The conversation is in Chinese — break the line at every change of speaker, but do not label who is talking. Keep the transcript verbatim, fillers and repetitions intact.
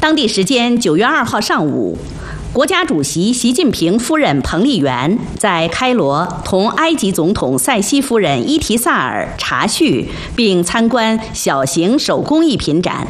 当地时间九月二号上午，国家主席习近平夫人彭丽媛在开罗同埃及总统塞西夫人伊提萨尔茶叙，并参观小型手工艺品展。